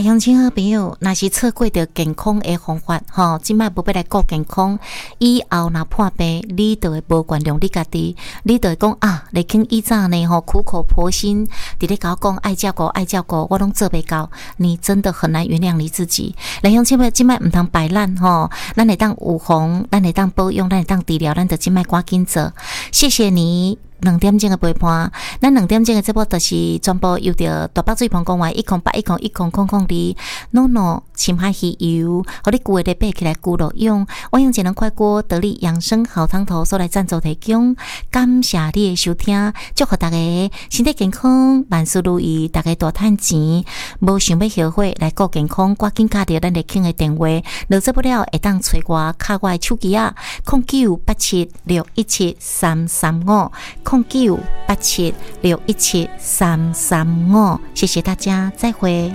乡亲好朋友，若是错过着健康的方法，即摆无要来顾健康，以后若破病，你就会无原谅你家己，你就会讲你肯以早呢苦口婆心，伫咧甲我讲爱照顾爱照顾，我拢做袂到，你真的很难原谅你自己。来乡亲们，即摆毋通摆烂咱会当预防，咱会当保养，咱会当治疗，咱就即摆赶紧做。谢谢你。2点钟的陪伴，咱2点钟的节目就是全部由着大北水棚公园108101002NONO 深海鱼油，互你旧的爬起来旧路用，我用节能快锅得力养生好汤头所来赞助提供，感谢你的收听，祝福大家身体健康，万事如意，大家大赚钱，无想要后悔来顾健康，赶紧打着咱的听的电话，落做不了会当找我卡我的手机0987617335。0987617335，谢谢大家，再会。